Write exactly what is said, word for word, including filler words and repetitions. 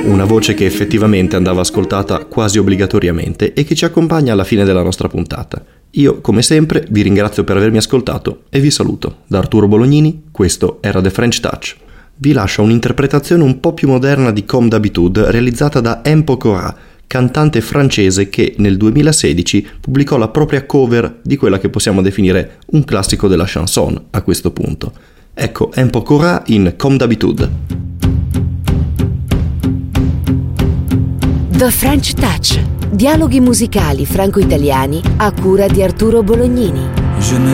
Una voce che effettivamente andava ascoltata quasi obbligatoriamente e che ci accompagna alla fine della nostra puntata. Io, come sempre, vi ringrazio per avermi ascoltato e vi saluto. Da Arturo Bolognini, questo era The French Touch. Vi lascio un'interpretazione un po' più moderna di Comme d'habitude realizzata da M. Pokora, cantante francese che nel duemilasedici pubblicò la propria cover di quella che possiamo definire un classico della chanson a questo punto. Ecco M. Pokora in Comme d'habitude. The French Touch, dialoghi musicali franco-italiani a cura di Arturo Bolognini.